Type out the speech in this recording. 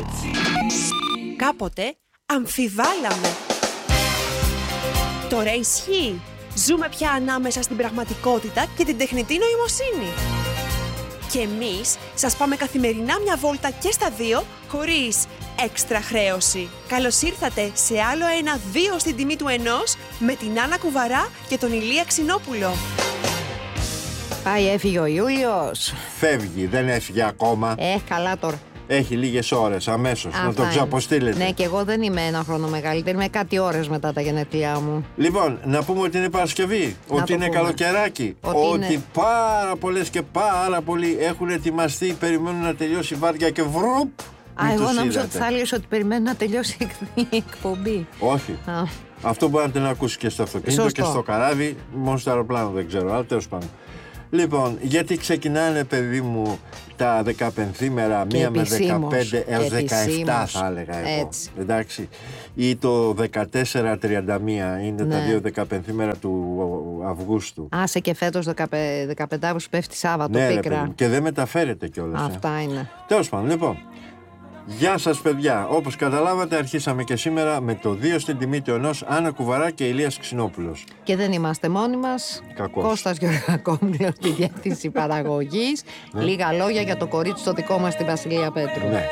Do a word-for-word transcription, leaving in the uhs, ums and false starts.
Κάποτε αμφιβάλαμε. Τώρα ισχύει. Ζούμε πια ανάμεσα στην πραγματικότητα και την τεχνητή νοημοσύνη. Και εμείς σας πάμε καθημερινά μια βόλτα και στα δύο, χωρίς έξτρα χρέωση. Καλώς ήρθατε σε άλλο ένα δύο στην τιμή του ενός, με την Άννα Κουβαρά και τον Ηλία Ξινόπουλο. Πάει, έφυγε ο Ιούλιος. Φεύγει, δεν έφυγε ακόμα. Ε, καλά τώρα. Έχει λίγες ώρες, αμέσως. Αυτά να το είναι. ξαποστείλετε. Ναι, και εγώ δεν είμαι ένα χρόνο μεγαλύτερη, είμαι κάτι ώρες μετά τα γενέθλιά μου. Λοιπόν, να πούμε ότι είναι Παρασκευή, Να ότι το είναι πούμε. καλοκαιράκι, Ότι ότι, είναι- πάρα πολλές και πάρα πολλοί έχουν ετοιμαστεί, περιμένουν να τελειώσει η βάρδια και βρουπ. Α, μην εγώ τους νόμιζα είδατε. ότι θα έλεγες ότι περιμένω να τελειώσει η εκπομπή. Όχι. Α, Αυτό μπορείτε να ακούσει και στο αυτοκίνητο Σωστό. και στο καράβι, μόνο στο αεροπλάνο δεν ξέρω, αλλά τέλος πάντων. Λοιπόν, γιατί ξεκινάνε, παιδί μου, τα δεκαπενθήμερα, Και μία με επισήμως, δεκαπέντε έως και δεκαεπτά επισήμως. θα έλεγα εγώ. Έτσι. Εντάξει. Ή το δεκατέσσερα τριάντα μία είναι τα Ναι. δύο δεκαπενθήμερα του Αυγούστου. άσε και φέτος δεκαπέντε Αύγουστου πέφτει Σάββατο, Ναι, ρε, πίκρα. παιδί μου, και δεν μεταφέρεται κιόλας. ε. Αυτά είναι. Τέλος πάντων, λοιπόν. Γεια σας παιδιά, όπως καταλάβατε αρχίσαμε και σήμερα με το δύο στην τιμή του ενός, Άννα Κουβαρά και Ηλίας Ξινόπουλος. Και δεν είμαστε μόνοι μας. Κακώς. Κώστας Γεωργακόπουλος στη διεύθυνση παραγωγής. Λίγα λόγια για το κορίτσι το δικό μας στη Βασιλεία Πέτρου. Ναι.